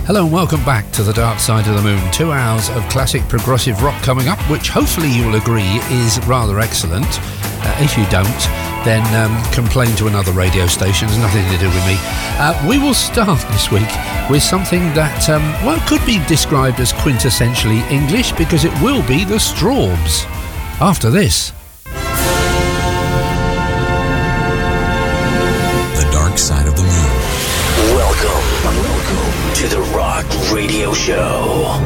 Hello and welcome back to the Dark Side of the Moon. 2 hours of classic progressive rock coming up, which hopefully you will agree is rather excellent. If you don't, then complain to another radio station. It's nothing to do with me. We will start this week with something that, could be described as quintessentially English, because it will be the Strawbs. After this. The Dark Side of the Moon. Welcome to the Rock Radio Show.